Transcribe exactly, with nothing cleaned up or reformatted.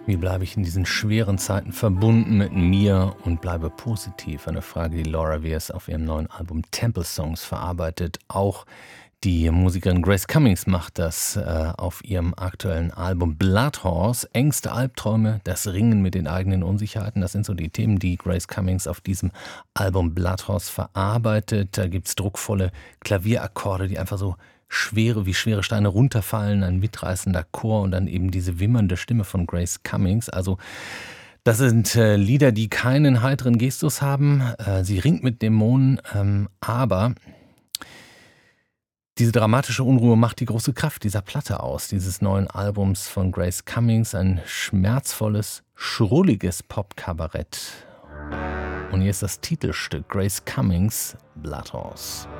Wie bleibe ich in diesen schweren Zeiten verbunden mit mir und bleibe positiv? Eine Frage, die Laura Weirs auf ihrem neuen Album Temple Songs verarbeitet. Auch die Musikerin Grace Cummings macht das äh, auf ihrem aktuellen Album Blood Horse. Ängste, Albträume, das Ringen mit den eigenen Unsicherheiten, das sind so die Themen, die Grace Cummings auf diesem Album Blood Horse verarbeitet. Da gibt es druckvolle Klavierakkorde, die einfach so schwere, wie schwere Steine runterfallen, ein mitreißender Chor und dann eben diese wimmernde Stimme von Grace Cummings. Also das sind äh, Lieder, die keinen heiteren Gestus haben. Äh, sie ringt mit Dämonen, ähm, aber diese dramatische Unruhe macht die große Kraft dieser Platte aus, dieses neuen Albums von Grace Cummings. Ein schmerzvolles, schrulliges Pop-Kabarett. Und hier ist das Titelstück Grace Cummings, Blood Horse.